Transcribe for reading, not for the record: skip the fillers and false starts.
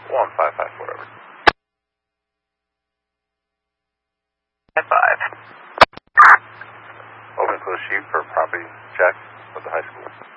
155, whatever. At 5. Open close shoot for property check with the high school.